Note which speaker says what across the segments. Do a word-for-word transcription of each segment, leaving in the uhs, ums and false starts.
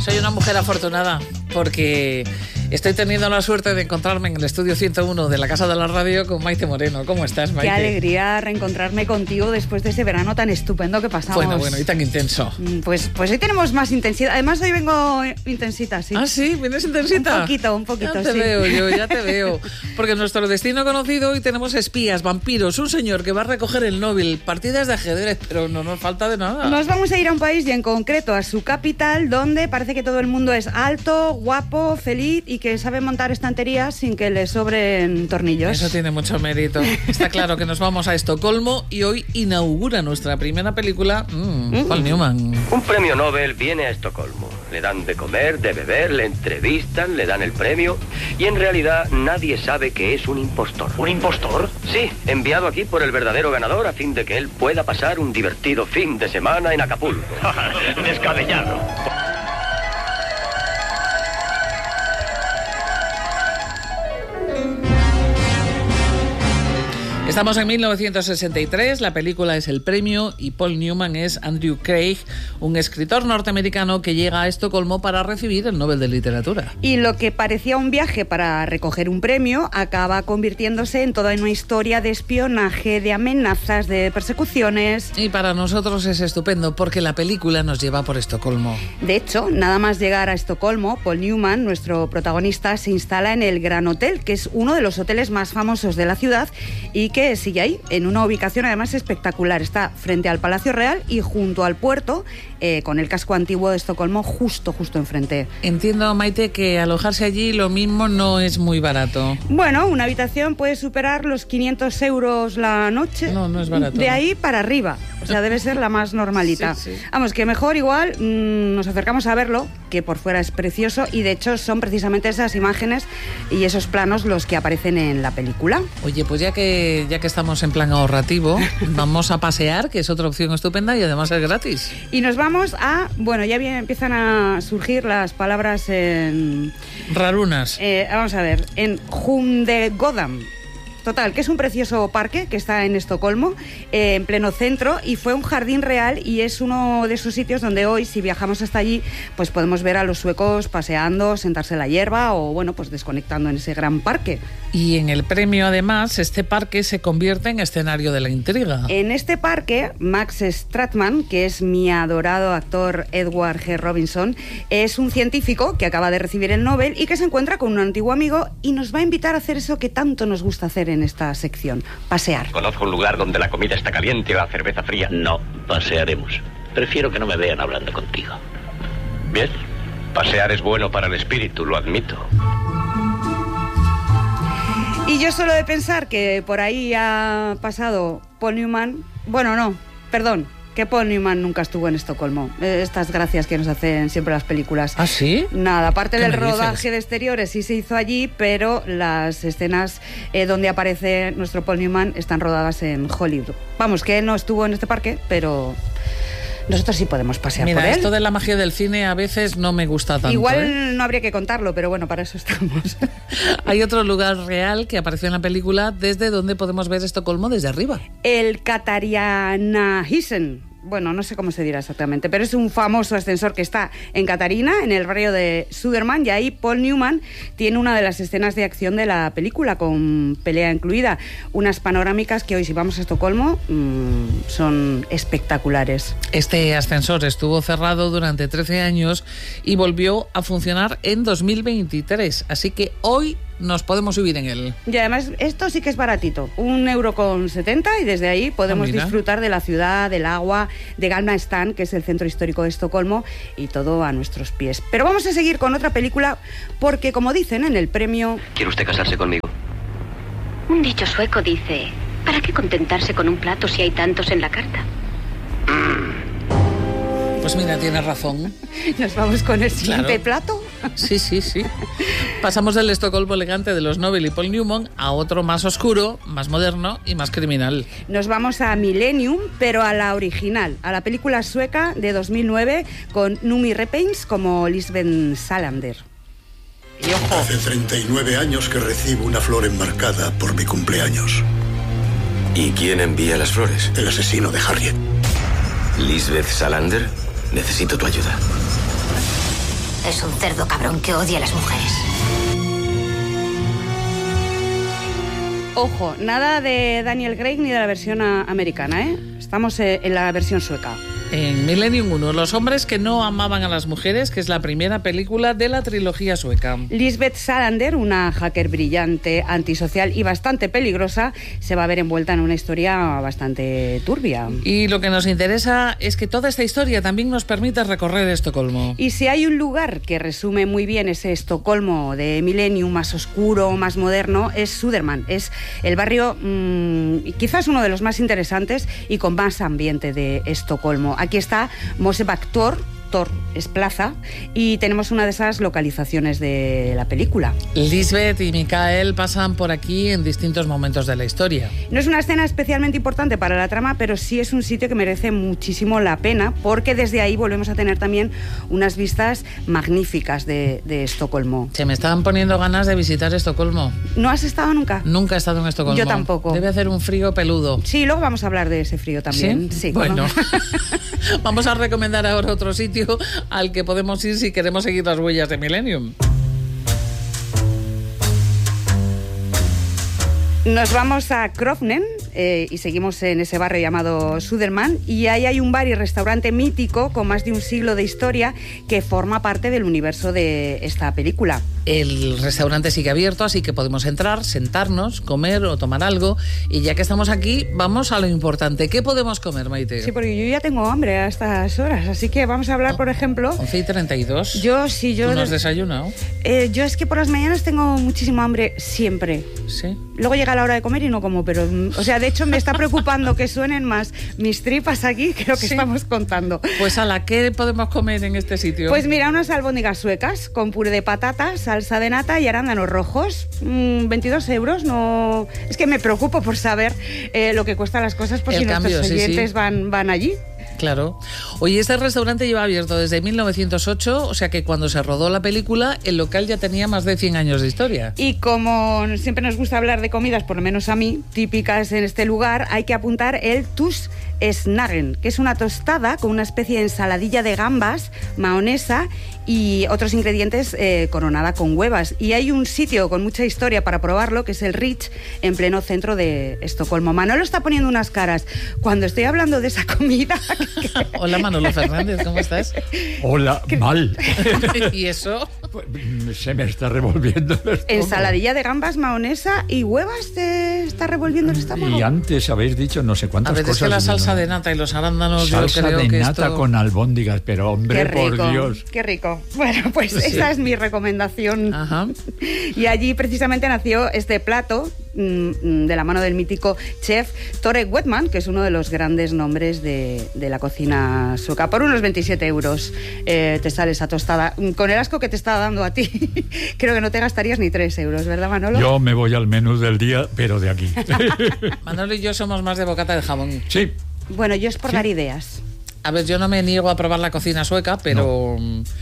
Speaker 1: Soy una mujer afortunada porque estoy teniendo la suerte de encontrarme en el estudio ciento uno de la Casa de la Radio con Maite Moreno. ¿Cómo estás, Maite?
Speaker 2: Qué alegría reencontrarme contigo después de ese verano tan estupendo que pasamos.
Speaker 1: Bueno, bueno, y tan intenso.
Speaker 2: Pues, pues hoy tenemos más intensidad. Además, hoy vengo intensita, sí.
Speaker 1: ¿Ah, sí? ¿Vienes intensita?
Speaker 2: Un poquito, un poquito,
Speaker 1: ya te
Speaker 2: sí.
Speaker 1: veo yo, ya te veo. Porque en nuestro destino conocido hoy tenemos espías, vampiros, un señor que va a recoger el Nobel, partidas de ajedrez, pero no nos falta de nada.
Speaker 2: Nos vamos a ir a un país y en concreto a su capital, donde parece que todo el mundo es alto, guapo, feliz y que sabe montar estanterías sin que le sobren tornillos.
Speaker 1: Eso tiene mucho mérito. Está claro que nos vamos a Estocolmo y hoy inaugura nuestra primera película, mmm, mm. Paul Newman.
Speaker 3: Un premio Nobel viene a Estocolmo. Le dan de comer, de beber, le entrevistan, le dan el premio y en realidad nadie sabe que es un impostor.
Speaker 4: ¿Un impostor?
Speaker 3: Sí, enviado aquí por el verdadero ganador a fin de que él pueda pasar un divertido fin de semana en Acapulco.
Speaker 4: Descabellado.
Speaker 1: Estamos en mil novecientos sesenta y tres, la película es El Premio y Paul Newman es Andrew Craig, un escritor norteamericano que llega a Estocolmo para recibir el Nobel de Literatura.
Speaker 2: Y lo que parecía un viaje para recoger un premio acaba convirtiéndose en toda una historia de espionaje, de amenazas, de persecuciones.
Speaker 1: Y para nosotros es estupendo porque la película nos lleva por Estocolmo.
Speaker 2: De hecho, nada más llegar a Estocolmo, Paul Newman, nuestro protagonista, se instala en el Gran Hotel, que es uno de los hoteles más famosos de la ciudad y que sigue ahí, en una ubicación además espectacular. Está frente al Palacio Real y junto al puerto, eh, con el casco antiguo de Estocolmo justo, justo enfrente.
Speaker 1: Entiendo, Maite, que alojarse allí lo mismo no es muy barato.
Speaker 2: Bueno, una habitación puede superar los quinientos euros la noche.
Speaker 1: No, no es barato.
Speaker 2: De ahí para arriba. O sea, debe ser la más normalita.
Speaker 1: Sí, sí.
Speaker 2: Vamos, que mejor igual mmm, nos acercamos a verlo, que por fuera es precioso y de hecho son precisamente esas imágenes y esos planos los que aparecen en la película.
Speaker 1: Oye, pues ya que ya que estamos en plan ahorrativo, vamos a pasear, que es otra opción estupenda y además es gratis.
Speaker 2: Y nos vamos a, bueno, ya bien, empiezan a surgir las palabras en...
Speaker 1: rarunas.
Speaker 2: Eh, vamos a ver, en Humdegodam. Total, que es un precioso parque que está en Estocolmo, eh, en pleno centro, y fue un jardín real y es uno de esos sitios donde hoy, si viajamos hasta allí, pues podemos ver a los suecos paseando, sentarse en la hierba o, bueno, pues desconectando en ese gran parque.
Speaker 1: Y en el premio, además, este parque se convierte en escenario de la intriga.
Speaker 2: En este parque, Max Stratman, que es mi adorado actor Edward G. Robinson, es un científico que acaba de recibir el Nobel y que se encuentra con un antiguo amigo y nos va a invitar a hacer eso que tanto nos gusta hacer en esta sección, pasear.
Speaker 4: ¿Conozco un lugar donde la comida está caliente o la cerveza fría?
Speaker 5: No, pasearemos. Prefiero que no me vean hablando contigo.
Speaker 4: Bien, pasear es bueno para el espíritu, lo admito.
Speaker 2: Y yo solo de pensar que por ahí ha pasado Paul Newman, bueno, no, perdón, que Paul Newman nunca estuvo en Estocolmo. Estas gracias que nos hacen siempre las películas.
Speaker 1: ¿Ah, sí?
Speaker 2: Nada, aparte del rodaje
Speaker 1: dices?
Speaker 2: de exteriores sí se hizo allí, pero las escenas eh, donde aparece nuestro Paul Newman están rodadas en Hollywood. Vamos, que él no estuvo en este parque, pero nosotros sí podemos pasear
Speaker 1: Mira,
Speaker 2: por él.
Speaker 1: Esto de la magia del cine a veces no me gusta tanto.
Speaker 2: Igual
Speaker 1: ¿eh?
Speaker 2: no habría que contarlo, pero bueno, para eso estamos.
Speaker 1: Hay otro lugar real que apareció en la película desde donde podemos ver Estocolmo desde arriba.
Speaker 2: El Catarianahissen. Bueno, no sé cómo se dirá exactamente, pero es un famoso ascensor que está en Catarina, en el barrio de Södermalm, y ahí Paul Newman tiene una de las escenas de acción de la película, con pelea incluida. Unas panorámicas que hoy, si vamos a Estocolmo, mmm, son espectaculares.
Speaker 1: Este ascensor estuvo cerrado durante trece años y volvió a funcionar en dos mil veintitrés, así que hoy nos podemos subir en él.
Speaker 2: Y además esto sí que es baratito, un euro con setenta, y desde ahí podemos
Speaker 1: ah,
Speaker 2: disfrutar de la ciudad, del agua, de Gamla Stan, que es el centro histórico de Estocolmo, y todo a nuestros pies. Pero vamos a seguir con otra película porque, como dicen en el premio...
Speaker 3: ¿Quiere usted casarse conmigo?
Speaker 6: Un dicho sueco dice: ¿para qué contentarse con un plato si hay tantos en la carta?
Speaker 1: Pues mira, tiene razón.
Speaker 2: Nos vamos con el siguiente
Speaker 1: Claro.
Speaker 2: plato.
Speaker 1: Sí, sí, sí. Pasamos del Estocolmo elegante de los Nobel y Paul Newman a otro más oscuro, más moderno y más criminal.
Speaker 2: Nos vamos a Millennium, pero a la original, a la película sueca de dos mil nueve con Noomi Rapace como Lisbeth Salander.
Speaker 1: Y ojo,
Speaker 7: Hace treinta y nueve años que recibo una flor enmarcada por mi cumpleaños.
Speaker 8: ¿Y quién envía las flores?
Speaker 7: El asesino de Harriet.
Speaker 8: Lisbeth Salander, necesito tu ayuda.
Speaker 9: Es un cerdo cabrón que odia a las mujeres.
Speaker 2: Ojo, nada de Daniel Craig ni de la versión a- americana, ¿eh? Estamos eh, en la versión sueca.
Speaker 1: En Millennium uno, Los hombres que no amaban a las mujeres, que es la primera película de la trilogía sueca.
Speaker 2: Lisbeth Salander, una hacker brillante, antisocial y bastante peligrosa, se va a ver envuelta en una historia bastante turbia.
Speaker 1: Y lo que nos interesa es que toda esta historia también nos permite recorrer Estocolmo.
Speaker 2: Y si hay un lugar que resume muy bien ese Estocolmo de Millennium, más oscuro, más moderno, es Södermalm. Es el barrio mmm, quizás uno de los más interesantes y con más ambiente de Estocolmo. Aquí está Mosebacke Tor, Tor es plaza, y tenemos una de esas localizaciones de la película.
Speaker 1: Lisbeth y Mikael pasan por aquí en distintos momentos de la historia.
Speaker 2: No es una escena especialmente importante para la trama, pero sí es un sitio que merece muchísimo la pena, porque desde ahí volvemos a tener también unas vistas magníficas de, de Estocolmo.
Speaker 1: Se me estaban poniendo ganas de visitar Estocolmo.
Speaker 2: ¿No has estado nunca?
Speaker 1: Nunca he estado en Estocolmo.
Speaker 2: Yo tampoco.
Speaker 1: Debe hacer un frío peludo.
Speaker 2: Sí, luego vamos a hablar de ese frío también.
Speaker 1: ¿Sí?
Speaker 2: Sí,
Speaker 1: bueno.
Speaker 2: ¿cómo?
Speaker 1: Vamos a recomendar ahora otro sitio al que podemos ir si queremos seguir las huellas de Millennium.
Speaker 2: Nos vamos a Krofnen eh, y seguimos en ese barrio llamado Södermalm, y ahí hay un bar y restaurante mítico con más de un siglo de historia que forma parte del universo de esta película.
Speaker 1: El restaurante sigue abierto, así que podemos entrar, sentarnos, comer o tomar algo, y ya que estamos aquí, vamos a lo importante. ¿Qué podemos comer, Maite?
Speaker 2: Sí, porque yo ya tengo hambre a estas horas, así que vamos a hablar, por ejemplo...
Speaker 1: once y treinta y dos.
Speaker 2: Yo, sí, yo...
Speaker 1: ¿Tú no has desayunado?
Speaker 2: Eh, yo es que por las mañanas tengo muchísimo hambre, siempre.
Speaker 1: Sí.
Speaker 2: Luego llega la hora de comer y no como, pero... O sea, de hecho me está preocupando que suenen más mis tripas aquí que lo que
Speaker 1: Sí.
Speaker 2: estamos contando.
Speaker 1: Pues ala, ¿qué podemos comer en este sitio?
Speaker 2: Pues mira, unas albóndigas suecas con puré de patatas, salsa de nata y arándanos rojos. Mm, veintidós euros, no... Es que me preocupo por saber eh, lo que cuestan las cosas por
Speaker 1: El
Speaker 2: si
Speaker 1: cambio,
Speaker 2: nuestros
Speaker 1: sí,
Speaker 2: oyentes
Speaker 1: sí.
Speaker 2: Van, van allí.
Speaker 1: Claro. Oye, este restaurante lleva abierto desde mil novecientos ocho, o sea que cuando se rodó la película, el local ya tenía más de cien años de historia.
Speaker 2: Y como siempre nos gusta hablar de comidas, por lo menos a mí, típicas en este lugar, hay que apuntar el Tus Snagen, que es una tostada con una especie de ensaladilla de gambas, mahonesa y otros ingredientes eh, coronada con huevas. Y hay un sitio con mucha historia para probarlo, que es el Ritz, en pleno centro de Estocolmo. Manolo está poniendo unas caras cuando estoy hablando de esa comida.
Speaker 1: Hola, Manolo Fernández, ¿cómo estás?
Speaker 10: Hola, mal.
Speaker 1: ¿Y eso?
Speaker 10: Pues, se me está revolviendo el estómago.
Speaker 2: Ensaladilla de gambas, mahonesa y huevas, te está revolviendo el estómago.
Speaker 10: Y antes habéis dicho no sé
Speaker 1: A
Speaker 10: cuántas
Speaker 1: ver,
Speaker 10: cosas.
Speaker 1: es que la salsa
Speaker 10: ¿no?
Speaker 1: de nata y los arándanos,
Speaker 10: Salsa
Speaker 1: yo creo
Speaker 10: de
Speaker 1: que
Speaker 10: nata
Speaker 1: esto...
Speaker 10: con albóndigas, pero hombre,
Speaker 2: Qué rico,
Speaker 10: por Dios.
Speaker 2: qué rico. Bueno, pues
Speaker 10: Sí.
Speaker 2: esa es mi recomendación.
Speaker 1: Ajá.
Speaker 2: Y allí precisamente nació este plato mm, de la mano del mítico chef Tore Wetman, que es uno de los grandes nombres de, de la cocina sueca. Por unos veintisiete euros eh, te sale esa tostada. Con el asco que te está dando a ti, creo que no te gastarías ni tres euros, ¿verdad, Manolo?
Speaker 10: Yo me voy al menú del día, pero de aquí.
Speaker 1: Manolo y yo somos más de bocata de jamón.
Speaker 10: Sí.
Speaker 2: Bueno, yo es por
Speaker 10: ¿Sí?
Speaker 2: dar ideas.
Speaker 1: A ver, yo no me niego a probar la cocina sueca, pero...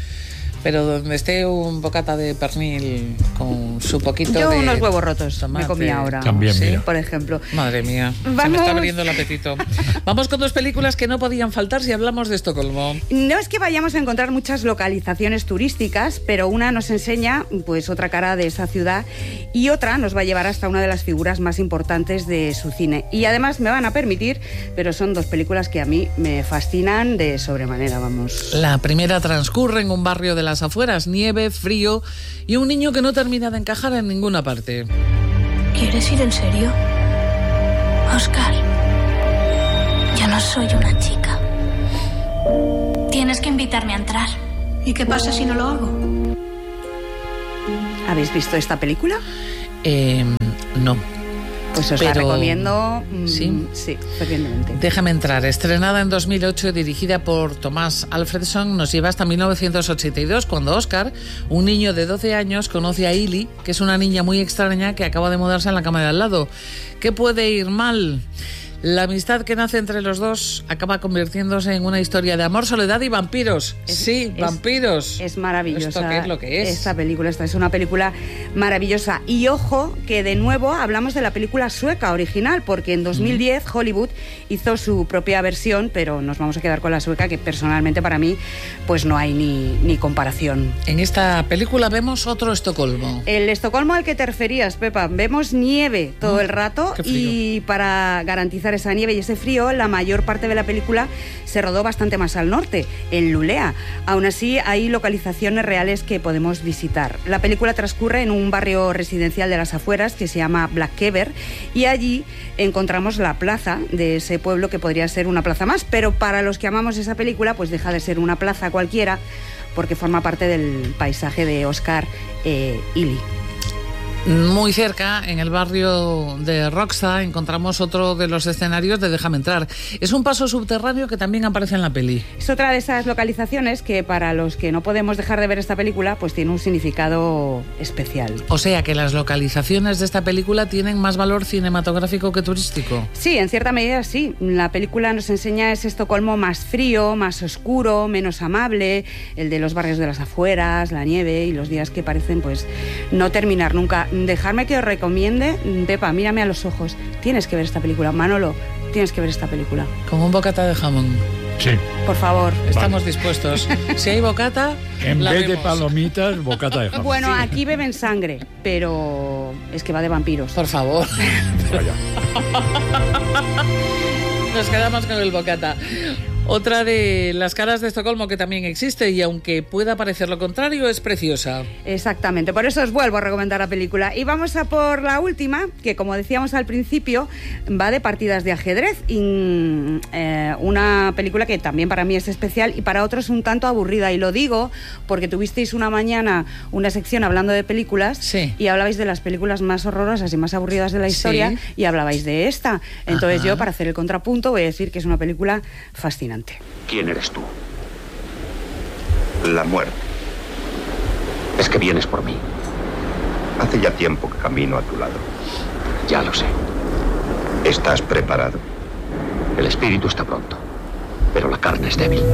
Speaker 1: Pero donde esté un bocata de pernil con su poquito
Speaker 2: Yo
Speaker 1: de
Speaker 2: unos huevos rotos
Speaker 1: tomate.
Speaker 2: me comí ahora.
Speaker 10: También,
Speaker 2: sí,
Speaker 10: mira.
Speaker 2: por ejemplo.
Speaker 1: Madre mía, se me
Speaker 2: Vamos.
Speaker 1: está abriendo el apetito. Vamos con dos películas que no podían faltar si hablamos de Estocolmo.
Speaker 2: No es que vayamos a encontrar muchas localizaciones turísticas, pero una nos enseña pues otra cara de esa ciudad y otra nos va a llevar hasta una de las figuras más importantes de su cine. Y además me van a permitir, pero son dos películas que a mí me fascinan de sobremanera, vamos.
Speaker 1: La primera transcurre en un barrio de las afueras, nieve, frío y un niño que no termina de encajar en ninguna parte.
Speaker 9: ¿Quieres ir en serio? Oscar, yo no soy una chica. Tienes que invitarme a entrar. ¿Y qué pasa si no lo hago?
Speaker 2: ¿Habéis visto esta película?
Speaker 1: Eh, no.
Speaker 2: Pues os la
Speaker 1: Pero-
Speaker 2: recomiendo. mm,
Speaker 1: ¿Sí?
Speaker 2: Sí, fervientemente.
Speaker 1: Déjame entrar. Estrenada en dos mil ocho, dirigida por Tomás Alfredson, nos lleva hasta mil novecientos ochenta y dos, cuando Oscar, un niño de doce años, conoce a Ili, que es una niña muy extraña que acaba de mudarse en la cama de al lado. ¿Qué puede ir mal? La amistad que nace entre los dos acaba convirtiéndose en una historia de amor, soledad y vampiros.
Speaker 2: Es,
Speaker 1: sí,
Speaker 2: es,
Speaker 1: vampiros.
Speaker 2: Es maravillosa.
Speaker 1: ¿Esto qué es lo que es?
Speaker 2: Esta película, esta es una película maravillosa. Y ojo, que de nuevo hablamos de la película sueca original, porque en dos mil diez mm. Hollywood hizo su propia versión, pero nos vamos a quedar con la sueca, que personalmente para mí pues no hay ni, ni comparación.
Speaker 1: En esta película vemos otro Estocolmo.
Speaker 2: El Estocolmo al que te referías, Pepa. Vemos nieve todo mm, el rato y para garantizar esa nieve y ese frío, la mayor parte de la película se rodó bastante más al norte, en Luleå. Aún así, hay localizaciones reales que podemos visitar. La película transcurre en un barrio residencial de las afueras que se llama Blackkever, y allí encontramos la plaza de ese pueblo, que podría ser una plaza más, pero para los que amamos esa película, pues deja de ser una plaza cualquiera, porque forma parte del paisaje de Oscar eh, Ili.
Speaker 1: Muy cerca, en el barrio de Råcksta, encontramos otro de los escenarios de Déjame entrar. Es un paso subterráneo que también aparece en la peli.
Speaker 2: Es otra de esas localizaciones que para los que no podemos dejar de ver esta película, pues tiene un significado especial.
Speaker 1: O sea que las localizaciones de esta película tienen más valor cinematográfico que turístico.
Speaker 2: Sí, en cierta medida sí. La película nos enseña ese Estocolmo más frío, más oscuro, menos amable, el de los barrios de las afueras, la nieve y los días que parecen pues no terminar nunca. Dejarme que os recomiende, Pepa, mírame a los ojos, tienes que ver esta película. Manolo, tienes que ver esta película.
Speaker 1: Con un bocata de jamón.
Speaker 10: Sí.
Speaker 2: Por favor.
Speaker 1: Estamos
Speaker 10: vale.
Speaker 1: dispuestos. Si hay bocata,
Speaker 10: en
Speaker 1: la
Speaker 10: vez
Speaker 1: vemos.
Speaker 10: de palomitas, bocata de jamón.
Speaker 2: Bueno,
Speaker 1: Sí.
Speaker 2: aquí beben sangre, pero es que va de vampiros.
Speaker 1: Por favor.
Speaker 10: Vaya.
Speaker 1: Nos quedamos con el bocata. Otra de las caras de Estocolmo que también existe, y aunque pueda parecer lo contrario, es preciosa.
Speaker 2: Exactamente, por eso os vuelvo a recomendar la película. Y vamos a por la última, que como decíamos al principio, va de partidas de ajedrez. Y, eh, una película que también para mí es especial y para otros un tanto aburrida. Y lo digo porque tuvisteis una mañana una sección hablando de películas,
Speaker 1: sí.
Speaker 2: y hablabais de las películas más horrorosas y más aburridas de la historia, sí. y hablabais de esta. Entonces Ajá. yo, para hacer el contrapunto, voy a decir que es una película fascinante.
Speaker 5: ¿Quién eres tú?
Speaker 11: La muerte.
Speaker 5: Es que vienes por mí.
Speaker 11: Hace ya tiempo que camino a tu lado.
Speaker 5: Ya lo sé.
Speaker 11: ¿Estás preparado?
Speaker 5: El espíritu está pronto, pero la carne es débil.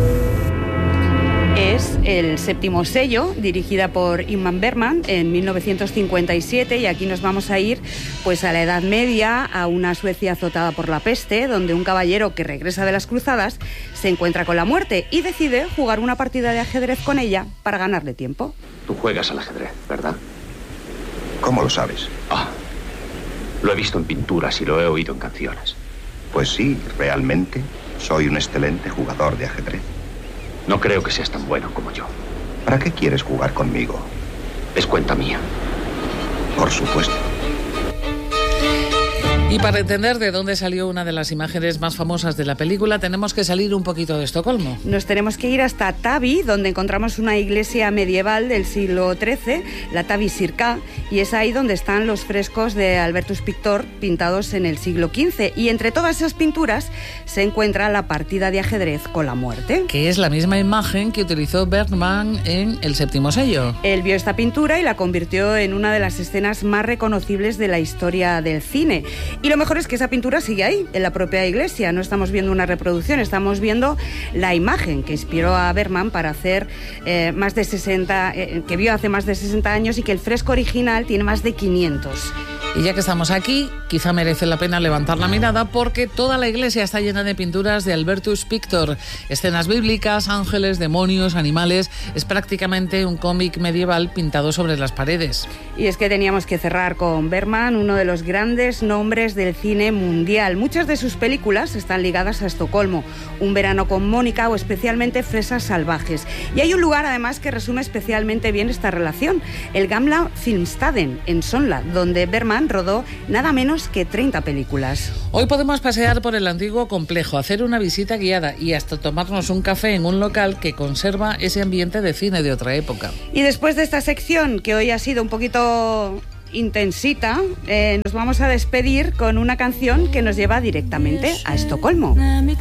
Speaker 2: Es El séptimo sello, dirigida por Ingmar Bergman en mil novecientos cincuenta y siete, y aquí nos vamos a ir pues a la Edad Media, a una Suecia azotada por la peste, donde un caballero que regresa de las cruzadas se encuentra con la muerte y decide jugar una partida de ajedrez con ella para ganarle tiempo.
Speaker 5: Tú juegas al ajedrez, ¿verdad?
Speaker 11: ¿Cómo lo sabes?
Speaker 5: Ah, lo he visto en pinturas y lo he oído en canciones.
Speaker 11: Pues sí, realmente soy un excelente jugador de ajedrez.
Speaker 5: No creo que seas tan bueno como yo.
Speaker 11: ¿Para qué quieres jugar conmigo?
Speaker 5: Es cuenta mía.
Speaker 11: Por supuesto.
Speaker 1: Y para entender de dónde salió una de las imágenes más famosas de la película, tenemos que salir un poquito de Estocolmo.
Speaker 2: Nos tenemos que ir hasta Tavi, donde encontramos una iglesia medieval del siglo trece, la Tavisirka, y es ahí donde están los frescos de Albertus Pictor pintados en el siglo quince. Y entre todas esas pinturas se encuentra la partida de ajedrez con la muerte.
Speaker 1: Que es la misma imagen que utilizó Bergman en El séptimo sello.
Speaker 2: Él vio esta pintura y la convirtió en una de las escenas más reconocibles de la historia del cine. Y lo mejor es que esa pintura sigue ahí, en la propia iglesia. No estamos viendo una reproducción, estamos viendo la imagen que inspiró a Bergman para hacer eh, más de sesenta, eh, que vio hace más de sesenta años, y que el fresco original tiene más de quinientos.
Speaker 1: Y ya que estamos aquí, quizá merece la pena levantar la mirada, porque toda la iglesia está llena de pinturas de Albertus Pictor. Escenas bíblicas, ángeles, demonios, animales. Es prácticamente un cómic medieval pintado sobre las paredes.
Speaker 2: Y es que teníamos que cerrar con Bergman, uno de los grandes nombres del cine mundial. Muchas de sus películas están ligadas a Estocolmo, Un verano con Mónica o especialmente Fresas salvajes. Y hay un lugar además que resume especialmente bien esta relación, el Gamla Filmstaden en Sonla, donde Bergman rodó nada menos que treinta películas.
Speaker 1: Hoy podemos pasear por el antiguo complejo, hacer una visita guiada y hasta tomarnos un café en un local que conserva ese ambiente de cine de otra época.
Speaker 2: Y después de esta sección, que hoy ha sido un poquito intensita, eh, nos vamos a despedir con una canción que nos lleva directamente a Estocolmo.